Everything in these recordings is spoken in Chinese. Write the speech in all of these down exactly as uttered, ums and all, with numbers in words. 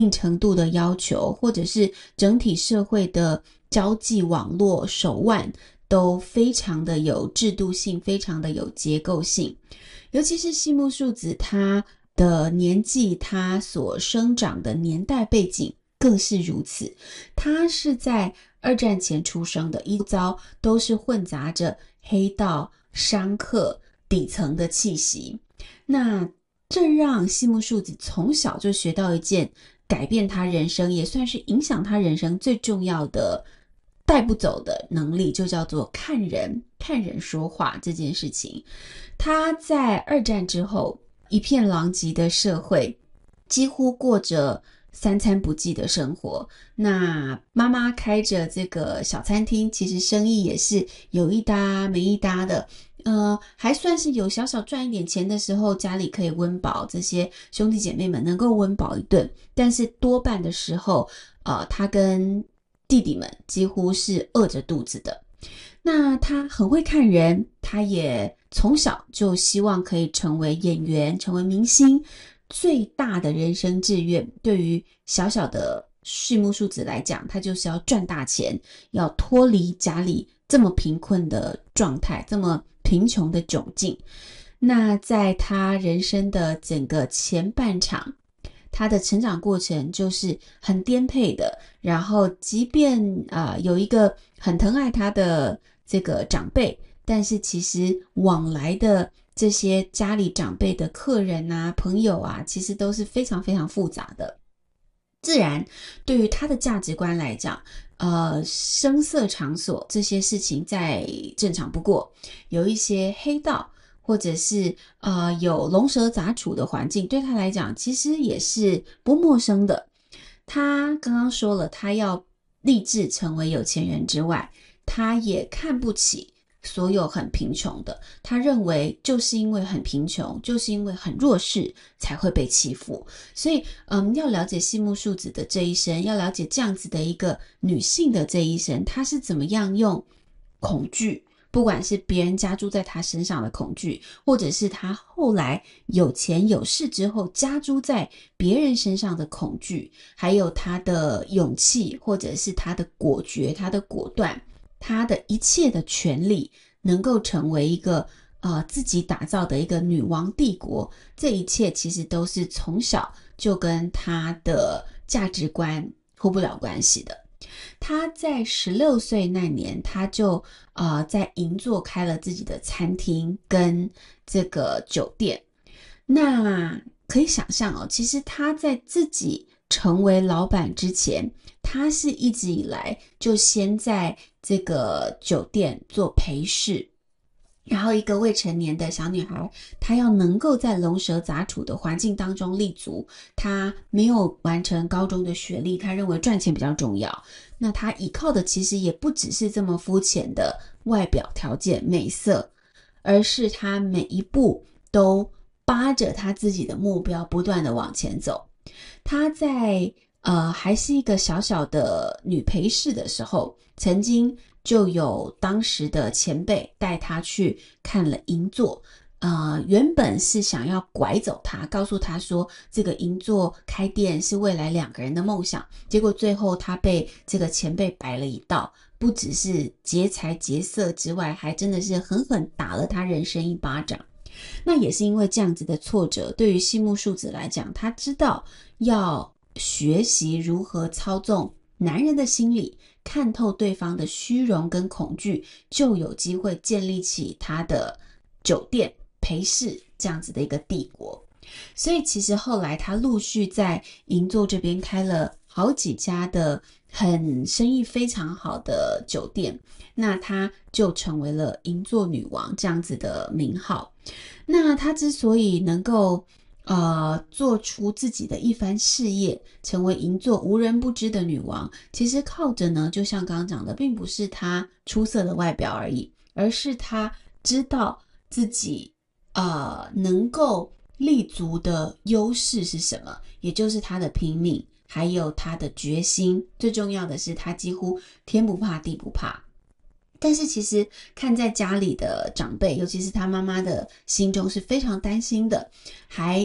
定程度的要求，或者是整体社会的交际网络手腕都非常的有制度性，非常的有结构性。尤其是细木树子他的年纪，他所生长的年代背景更是如此。他是在二战前出生的，一遭都是混杂着黑道、商客底层的气息。那这让细木树子从小就学到一件改变他人生，也算是影响他人生最重要的带不走的能力，就叫做看人看人说话这件事情。他在二战之后，一片狼藉的社会，几乎过着三餐不继的生活。那妈妈开着这个小餐厅，其实生意也是有一搭没一搭的，呃，还算是有小小赚一点钱的时候，家里可以温饱，这些兄弟姐妹们能够温饱一顿。但是多半的时候，呃，他跟弟弟们几乎是饿着肚子的。那他很会看人，他也从小就希望可以成为演员，成为明星。最大的人生志愿，对于小小的细木树子来讲，他就是要赚大钱，要脱离家里这么贫困的状态，这么贫穷的窘境。那在他人生的整个前半场，他的成长过程就是很颠沛的，然后即便、呃、有一个很疼爱他的这个长辈，但是其实往来的这些家里长辈的客人啊、朋友啊，其实都是非常非常复杂的。自然对于他的价值观来讲，呃，声色场所这些事情再正常不过，有一些黑道或者是呃有龙蛇杂处的环境，对他来讲其实也是不陌生的。他刚刚说了，他要立志成为有钱人之外，他也看不起所有很贫穷的。他认为就是因为很贫穷，就是因为很弱势才会被欺负。所以嗯，要了解细木树子的这一生，要了解这样子的一个女性的这一生，她是怎么样用恐惧，不管是别人加诸在她身上的恐惧，或者是她后来有钱有势之后加诸在别人身上的恐惧，还有她的勇气，或者是她的果决，她的果断，她的一切的权利，能够成为一个呃自己打造的一个女王帝国。这一切其实都是从小就跟她的价值观脱不了关系的。他在十六岁那年，他就呃在银座开了自己的餐厅跟这个酒店。那可以想象哦，其实他在自己成为老板之前，他是一直以来就先在这个酒店做陪侍。然后一个未成年的小女孩，她要能够在龙蛇杂处的环境当中立足，她没有完成高中的学历，她认为赚钱比较重要。那她依靠的其实也不只是这么肤浅的外表条件美色，而是她每一步都扒着她自己的目标不断的往前走。她在呃还是一个小小的女陪侍的时候，曾经就有当时的前辈带他去看了银座，呃，原本是想要拐走他，告诉他说这个银座开店是未来两个人的梦想，结果最后他被这个前辈摆了一道，不只是劫财劫色之外，还真的是狠狠打了他人生一巴掌。那也是因为这样子的挫折，对于细木树子来讲，他知道要学习如何操纵男人的心理，看透对方的虚荣跟恐惧，就有机会建立起他的酒店陪侍这样子的一个帝国。所以其实后来他陆续在银座这边开了好几家的很生意非常好的酒店，那他就成为了银座女王这样子的名号。那他之所以能够呃，做出自己的一番事业，成为银座无人不知的女王，其实靠着呢，就像刚刚讲的，并不是她出色的外表而已，而是她知道自己呃能够立足的优势是什么，也就是她的拼命，还有她的决心。最重要的是，她几乎天不怕地不怕。但是其实看在家里的长辈，尤其是他妈妈的心中是非常担心的，还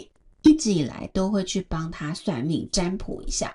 一直以来都会去帮他算命占卜一下。